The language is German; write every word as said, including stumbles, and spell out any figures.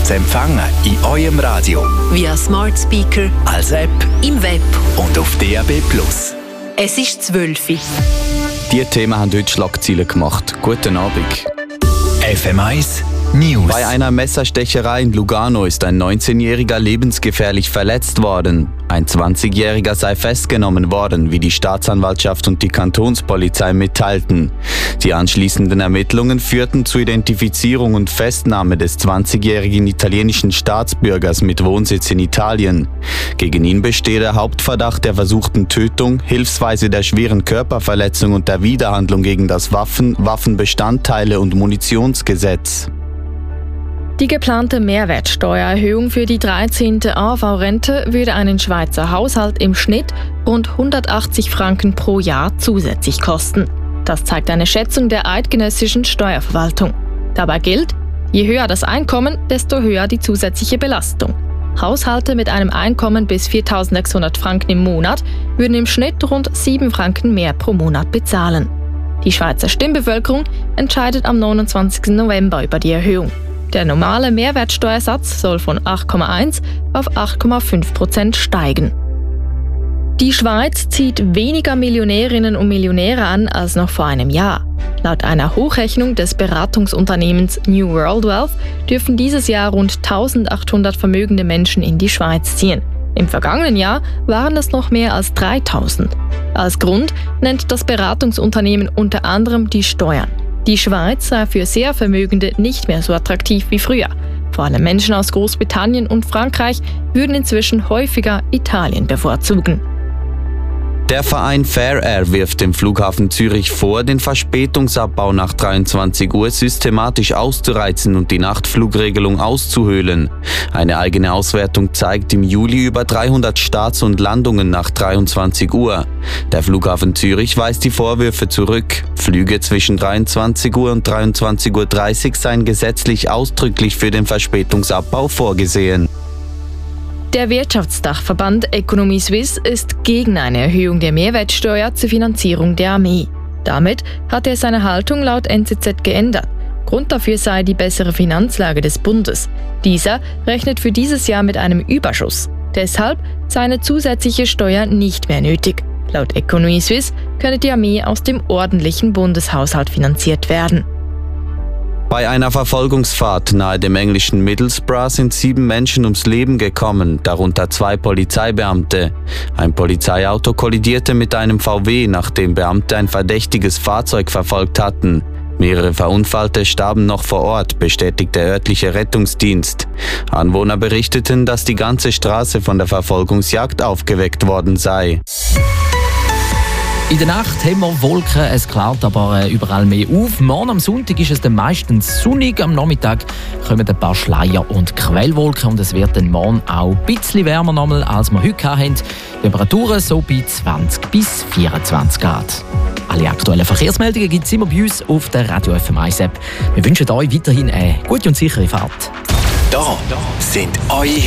zu empfangen in eurem Radio. Via Smart Speaker, als App im Web und auf D A B plus. Es ist zwölf Uhr. Diese Themen haben heute Schlagzeilen gemacht. Guten Abend. F M eins News. Bei einer Messerstecherei in Lugano ist ein neunzehnjähriger lebensgefährlich verletzt worden. Ein zwanzigjähriger sei festgenommen worden, wie die Staatsanwaltschaft und die Kantonspolizei mitteilten. Die anschließenden Ermittlungen führten zur Identifizierung und Festnahme des zwanzigjährigen italienischen Staatsbürgers mit Wohnsitz in Italien. Gegen ihn bestehe der Hauptverdacht der versuchten Tötung, hilfsweise der schweren Körperverletzung und der Widerhandlung gegen das Waffen-, Waffenbestandteile- und Munitionsgesetz. Die geplante Mehrwertsteuererhöhung für die dreizehnte A V-Rente würde einen Schweizer Haushalt im Schnitt rund hundertachtzig Franken pro Jahr zusätzlich kosten. Das zeigt eine Schätzung der eidgenössischen Steuerverwaltung. Dabei gilt, je höher das Einkommen, desto höher die zusätzliche Belastung. Haushalte mit einem Einkommen bis viertausendsechshundert Franken im Monat würden im Schnitt rund sieben Franken mehr pro Monat bezahlen. Die Schweizer Stimmbevölkerung entscheidet am neunundzwanzigsten November über die Erhöhung. Der normale Mehrwertsteuersatz soll von acht Komma eins auf acht Komma fünf Prozent steigen. Die Schweiz zieht weniger Millionärinnen und Millionäre an als noch vor einem Jahr. Laut einer Hochrechnung des Beratungsunternehmens New World Wealth dürfen dieses Jahr rund eintausendachthundert vermögende Menschen in die Schweiz ziehen. Im vergangenen Jahr waren es noch mehr als dreitausend. Als Grund nennt das Beratungsunternehmen unter anderem die Steuern. Die Schweiz sei für sehr Vermögende nicht mehr so attraktiv wie früher. Vor allem Menschen aus Großbritannien und Frankreich würden inzwischen häufiger Italien bevorzugen. Der Verein Fair Air wirft dem Flughafen Zürich vor, den Verspätungsabbau nach dreiundzwanzig Uhr systematisch auszureizen und die Nachtflugregelung auszuhöhlen. Eine eigene Auswertung zeigt im Juli über dreihundert Starts und Landungen nach dreiundzwanzig Uhr. Der Flughafen Zürich weist die Vorwürfe zurück. Flüge zwischen dreiundzwanzig Uhr und dreiundzwanzig Uhr dreißig seien gesetzlich ausdrücklich für den Verspätungsabbau vorgesehen. Der Wirtschaftsdachverband Economy Suisse ist gegen eine Erhöhung der Mehrwertsteuer zur Finanzierung der Armee. Damit hat er seine Haltung laut N Z Z geändert. Grund dafür sei die bessere Finanzlage des Bundes. Dieser rechnet für dieses Jahr mit einem Überschuss. Deshalb sei eine zusätzliche Steuer nicht mehr nötig. Laut Economy Suisse könne die Armee aus dem ordentlichen Bundeshaushalt finanziert werden. Bei einer Verfolgungsfahrt nahe dem englischen Middlesbrough sind sieben Menschen ums Leben gekommen, darunter zwei Polizeibeamte. Ein Polizeiauto kollidierte mit einem V W, nachdem Beamte ein verdächtiges Fahrzeug verfolgt hatten. Mehrere Verunfallte starben noch vor Ort, bestätigt der örtliche Rettungsdienst. Anwohner berichteten, dass die ganze Straße von der Verfolgungsjagd aufgeweckt worden sei. In der Nacht haben wir Wolken, es klart aber überall mehr auf. Morgen am Sonntag ist es dann meistens sonnig, am Nachmittag kommen ein paar Schleier und Quellwolken und es wird dann morgen auch ein bisschen wärmer nochmal, als wir heute hatten. Temperaturen so bei zwanzig bis vierundzwanzig Grad. Alle aktuellen Verkehrsmeldungen gibt es immer bei uns auf der Radio F M eins App. Wir wünschen euch weiterhin eine gute und sichere Fahrt. Da sind eure